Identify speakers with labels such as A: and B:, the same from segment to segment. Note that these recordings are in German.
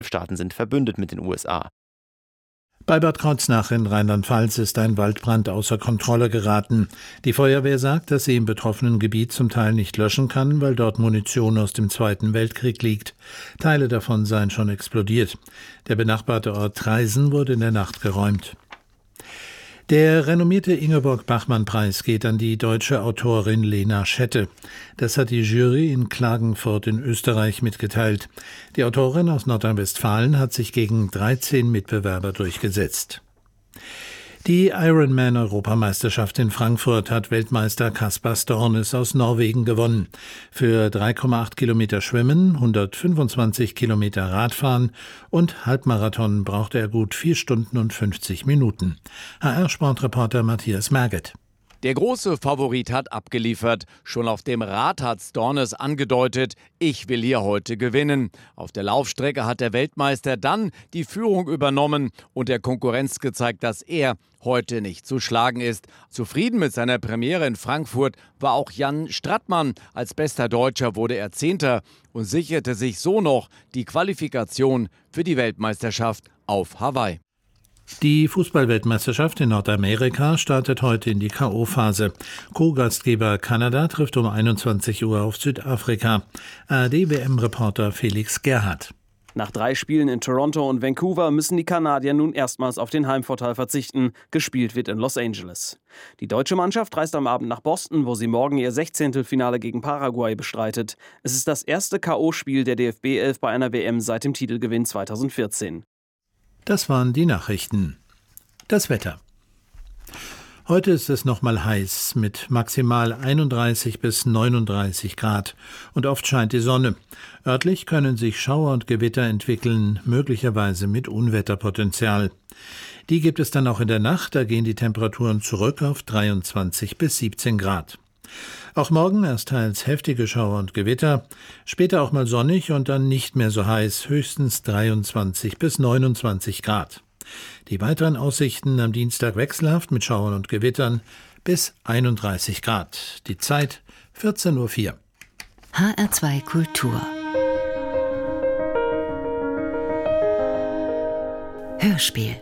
A: Bundesstaaten sind verbündet mit den USA.
B: Bei Bad Kreuznach in Rheinland-Pfalz ist ein Waldbrand außer Kontrolle geraten. Die Feuerwehr sagt, dass sie im betroffenen Gebiet zum Teil nicht löschen kann, weil dort Munition aus dem Zweiten Weltkrieg liegt. Teile davon seien schon explodiert. Der benachbarte Ort Traisen wurde in der Nacht geräumt. Der renommierte Ingeborg-Bachmann-Preis geht an die deutsche Autorin Lena Schette. Das hat die Jury in Klagenfurt in Österreich mitgeteilt. Die Autorin aus Nordrhein-Westfalen hat sich gegen 13 Mitbewerber durchgesetzt. Die Ironman-Europameisterschaft in Frankfurt hat Weltmeister Caspar Stornes aus Norwegen gewonnen. Für 3,8 Kilometer Schwimmen, 125 Kilometer Radfahren und Halbmarathon brauchte er gut 4 Stunden und 50 Minuten. HR-Sportreporter Matthias Merget.
C: Der große Favorit hat abgeliefert. Schon auf dem Rad hat Stornes angedeutet, ich will hier heute gewinnen. Auf der Laufstrecke hat der Weltmeister dann die Führung übernommen und der Konkurrenz gezeigt, dass er heute nicht zu schlagen ist. Zufrieden mit seiner Premiere in Frankfurt war auch Jan Strattmann. Als bester Deutscher wurde er 10. und sicherte sich so noch die Qualifikation für die Weltmeisterschaft auf Hawaii.
B: Die Fußballweltmeisterschaft in Nordamerika startet heute in die K.O.-Phase. Co-Gastgeber Kanada trifft um 21 Uhr auf Südafrika. ARD-WM-Reporter Felix Gerhardt.
D: Nach 3 Spielen in Toronto und Vancouver müssen die Kanadier nun erstmals auf den Heimvorteil verzichten. Gespielt wird in Los Angeles. Die deutsche Mannschaft reist am Abend nach Boston, wo sie morgen ihr 16. Finale gegen Paraguay bestreitet. Es ist das erste K.O.-Spiel der DFB-11 bei einer WM seit dem Titelgewinn 2014.
B: Das waren die Nachrichten. Das Wetter. Heute ist es nochmal heiß mit maximal 31 bis 39 Grad und oft scheint die Sonne. Örtlich können sich Schauer und Gewitter entwickeln, möglicherweise mit Unwetterpotenzial. Die gibt es dann auch in der Nacht, da gehen die Temperaturen zurück auf 23 bis 17 Grad. Auch morgen erst teils heftige Schauer und Gewitter, später auch mal sonnig und dann nicht mehr so heiß, höchstens 23 bis 29 Grad. Die weiteren Aussichten am Dienstag wechselhaft mit Schauern und Gewittern bis 31 Grad. Die Zeit 14:04 Uhr.
E: HR2 Kultur Hörspiel.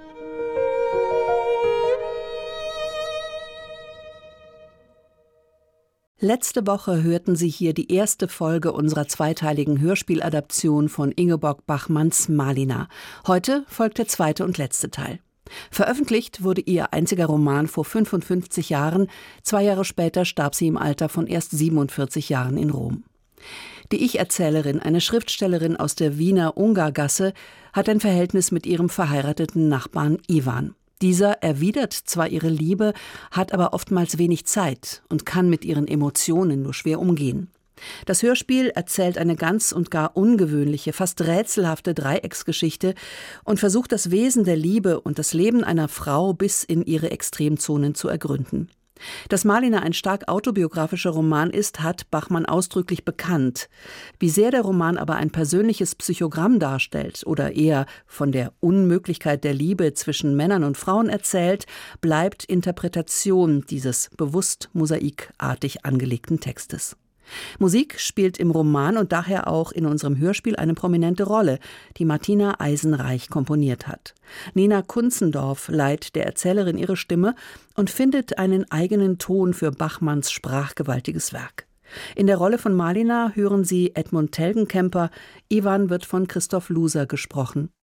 F: Letzte Woche hörten Sie hier die erste Folge unserer zweiteiligen Hörspieladaption von Ingeborg Bachmanns Malina. Heute folgt der zweite und letzte Teil. Veröffentlicht wurde ihr einziger Roman vor 55 Jahren. 2 Jahre später starb sie im Alter von erst 47 Jahren in Rom. Die Ich-Erzählerin, eine Schriftstellerin aus der Wiener Ungargasse, hat ein Verhältnis mit ihrem verheirateten Nachbarn Iwan. Dieser erwidert zwar ihre Liebe, hat aber oftmals wenig Zeit und kann mit ihren Emotionen nur schwer umgehen. Das Hörspiel erzählt eine ganz und gar ungewöhnliche, fast rätselhafte Dreiecksgeschichte und versucht das Wesen der Liebe und das Leben einer Frau bis in ihre Extremzonen zu ergründen. Dass Malina ein stark autobiografischer Roman ist, hat Bachmann ausdrücklich bekannt. Wie sehr der Roman aber ein persönliches Psychogramm darstellt oder eher von der Unmöglichkeit der Liebe zwischen Männern und Frauen erzählt, bleibt Interpretation dieses bewusst mosaikartig angelegten Textes. Musik spielt im Roman und daher auch in unserem Hörspiel eine prominente Rolle, die Martina Eisenreich komponiert hat. Nina Kunzendorf leiht der Erzählerin ihre Stimme und findet einen eigenen Ton für Bachmanns sprachgewaltiges Werk. In der Rolle von Malina hören Sie Edmund Telgenkemper, Iwan wird von Christoph Luser gesprochen.